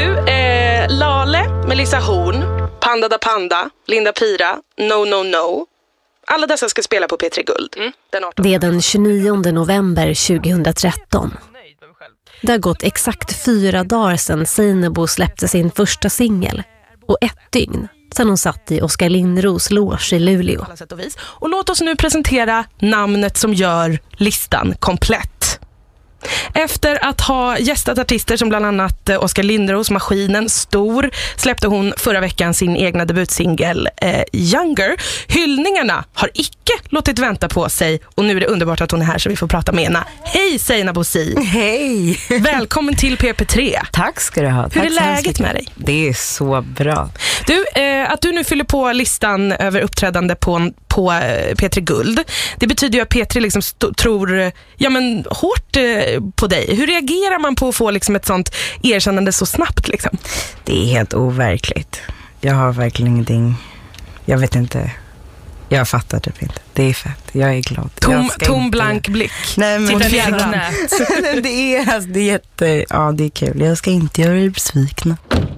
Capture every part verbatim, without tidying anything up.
Du, eh, Lale, Melissa Horn, Panda da Panda, Linda Pira, No No No. Alla dessa ska spela på P tre Guld. Mm. Den artonde. Det är den tjugonionde november tjugohundratretton. Det har gått exakt fyra dagar sedan Seinabo släppte sin första singel. Och ett dygn sedan hon satt i Oskar Lindros loge i Luleå. Och låt oss nu presentera namnet som gör listan komplett. Efter att ha gästat artister som bland annat Oskar Lindros, Maskinen, Stor, släppte hon förra veckan sin egna debutsingel eh, Younger. Hyllningarna har icke låtit vänta på sig och nu är det underbart att hon är här så vi får prata med henne. Hej Seinabo Si! Hej! Välkommen till P P tre. Tack ska du ha. Hur Tack är läget med dig? Det är så bra. Du, eh, att du nu fyller på listan över uppträdande på, på eh, P tre Guld, det betyder ju att P tre liksom st- tror ja, men, hårt eh, på dig. Hur reagerar man på att få liksom, ett sånt erkännande så snabbt? Liksom? Det är helt overkligt. Jag har verkligen ingenting. Jag vet inte. Jag fattar typ inte. Det är fett. Jag är glad. Tom, tom inte... blank blick. Nej, men det, det, är, det, är, alltså, det är jätte... Ja, det är kul. Jag ska inte göra er besvikna.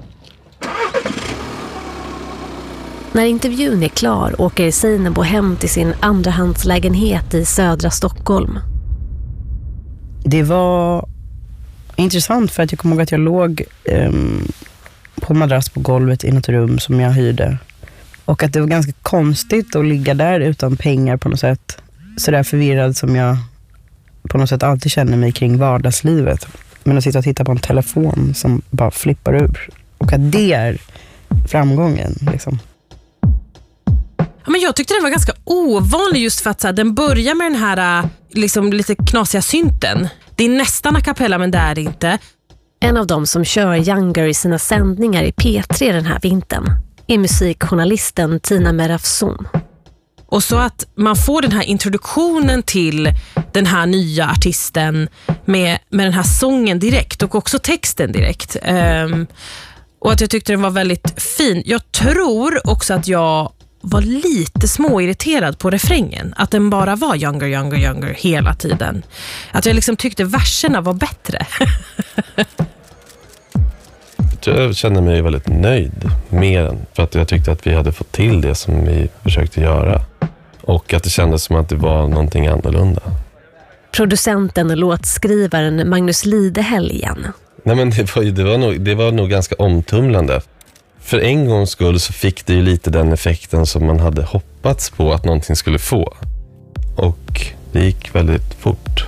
När intervjun är klar åker Seinabo hem till sin andrahandslägenhet i södra Stockholm. Det var intressant för att jag kommer ihåg att jag låg um, på en madrass på golvet i något rum som jag hyrde. Och att det var ganska konstigt att ligga där utan pengar på något sätt. Så där förvirrad som jag på något sätt alltid känner mig kring vardagslivet. Men att sitta och titta på en telefon som bara flippar ur. Och att det är framgången liksom. Ja, men jag tyckte den var ganska ovanlig just för att så här, den börjar med den här liksom, lite knasiga synten. Det är nästan a cappella men det är det inte. En av dem som kör Younger i sina sändningar i P tre den här vintern är musikjournalisten Tina Merafson. Och så att man får den här introduktionen till den här nya artisten med, med den här sången direkt och också texten direkt. Um, och att jag tyckte den var väldigt fin. Jag tror också att jag var lite småirriterad på refrängen. Att den bara var younger, younger, younger hela tiden. Att jag liksom tyckte verserna var bättre. Jag kände mig väldigt nöjd med den. För att jag tyckte att vi hade fått till det som vi försökte göra. Och att det kändes som att det var någonting annorlunda. Producenten och låtskrivaren Magnus Lidehäll igen. Nej, men det var, det var, nog, det var nog ganska omtumlande. För en gångs skull så fick det ju lite den effekten som man hade hoppats på att någonting skulle få. Och det gick väldigt fort.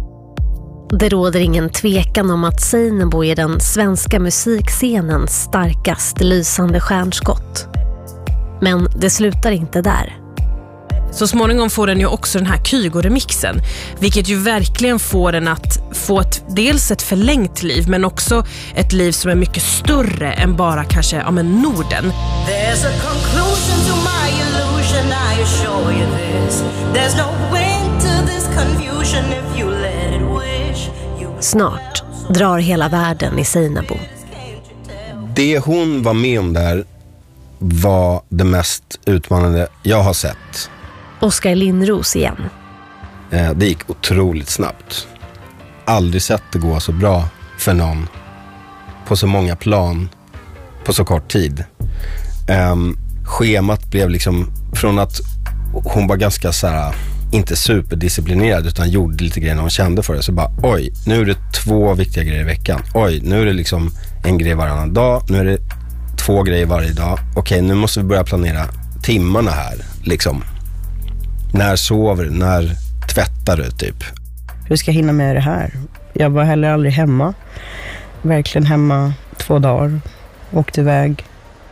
Det råder ingen tvekan om att Seinabo är den svenska musikscenens starkast lysande stjärnskott. Men det slutar inte där. Så småningom får den ju också den här Kygo-remixen. Vilket ju verkligen får den att få ett, dels ett förlängt liv men också ett liv som är mycket större än bara kanske ja, men Norden. There's a conclusion to my illusion, I assure you this. There's no end to this confusion if you let it wish. Snart drar hela världen i Seinabo. Det hon var med om där var det mest utmanande jag har sett. Oskar Lindros igen. Det gick otroligt snabbt. Aldrig sett det gå så bra för någon på så många plan på så kort tid. Um, schemat blev liksom från att hon var ganska så här, inte superdisciplinerad utan gjorde lite grejer när hon kände för det. Så bara, oj, nu är det två viktiga grejer i veckan. Oj, nu är det liksom en grej varannan dag. Nu är det två grejer varje dag. Okej, nu måste vi börja planera timmarna här liksom. När sover du? När tvättar du typ? Hur ska jag hinna med det här? Jag var heller aldrig hemma. Verkligen hemma två dagar. Åkte iväg.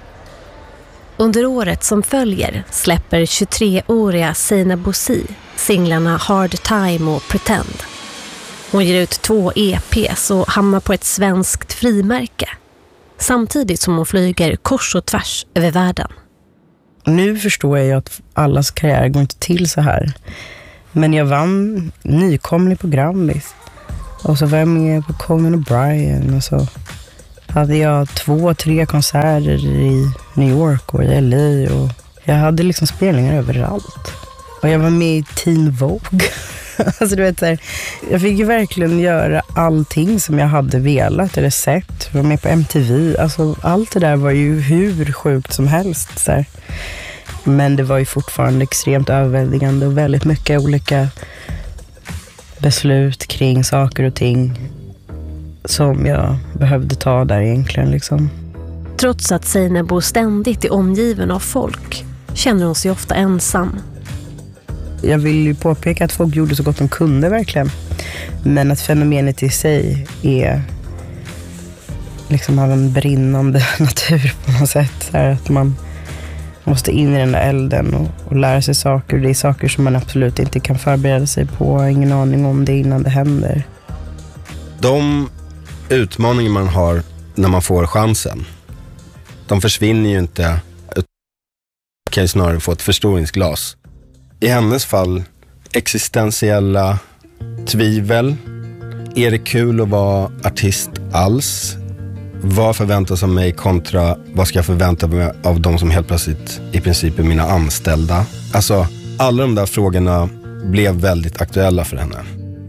Under året som följer släpper tjugotreåriga Seinabo Si singlarna Hard Time och Pretend. Hon ger ut två E P:s och hamnar på ett svenskt frimärke. Samtidigt som hon flyger kors och tvärs över världen. Nu förstår jag ju att allas karriär går inte till så här. Men jag vann nykomling på Grammis. Och så var jag med på Conan O'Brien. Och så hade jag två, tre konserter i New York och i L A. Och jag hade liksom spelningar överallt. Och jag var med i Teen Vogue. Alltså du vet så här, jag fick ju verkligen göra allting som jag hade velat eller sett. Jag var med på M T V. Alltså allt det där var ju hur sjukt som helst. Så här. Men det var ju fortfarande extremt överväldigande och väldigt mycket olika beslut kring saker och ting som jag behövde ta där egentligen liksom. Trots att Seinabo ständigt är omgiven av folk känner hon sig ofta ensam. Jag vill ju påpeka att folk gjorde så gott de kunde verkligen. Men att fenomenet i sig är liksom av en brinnande natur på något sätt. Så här att man måste in i den där elden och, och lära sig saker. Det är saker som man absolut inte kan förbereda sig på. Ingen aning om det innan det händer. De utmaningar man har när man får chansen, de försvinner ju inte. Man kan ju snarare få ett förstoringsglas. I hennes fall, existentiella tvivel. Är det kul att vara artist alls? Vad förväntas av mig kontra vad ska jag förvänta mig av de som helt plötsligt i princip är mina anställda? Alltså, alla de där frågorna blev väldigt aktuella för henne.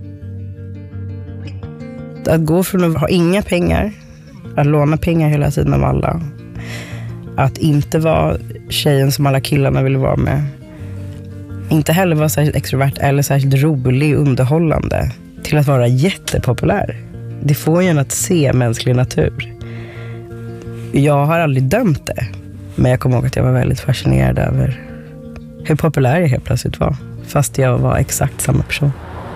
Att gå från att ha inga pengar, att låna pengar hela tiden av alla. Att inte vara tjejen som alla killarna ville vara med. Inte heller vara särskilt extrovert eller särskilt rolig och underhållande. Till att vara jättepopulär. Det får ju en att se mänsklig natur. Jag har aldrig dömt det. Men jag kommer ihåg att jag var väldigt fascinerad över hur populär jag helt plötsligt var. Fast jag var exakt samma person.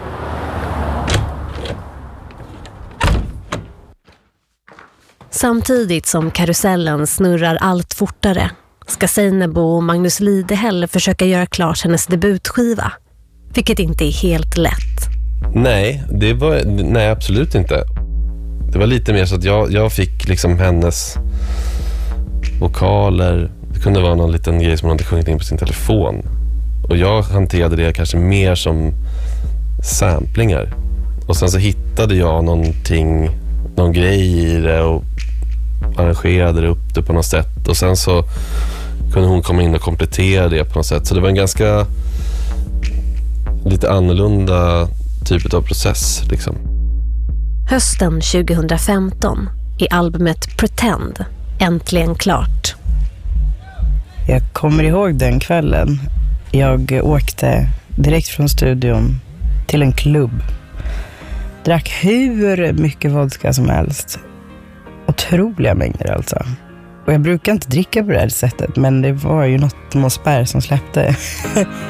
Samtidigt som karusellen snurrar allt fortare ska Seinabo och Magnus Lidehäll försöka göra klart hennes debutskiva. Vilket inte är helt lätt. Nej, det var, nej absolut inte. Det var lite mer så att jag, jag fick liksom hennes vokaler. Det kunde vara någon liten grej som hon hade sjungit in på sin telefon. Och jag hanterade det kanske mer som samplingar. Och sen så hittade jag någonting, någon grej i det och arrangerade det upp det på något sätt. Och sen så kunde hon komma in och komplettera det på något sätt. Så det var en ganska lite annorlunda typ av process liksom. Hösten tjugohundrafemton är albumet Pretend äntligen klart. Jag kommer ihåg den kvällen. Jag åkte direkt från studion till en klubb. Drack hur mycket vodka som helst. Otroliga mängder alltså. Och jag brukar inte dricka på det här sättet, men det var ju något måspär som släppte.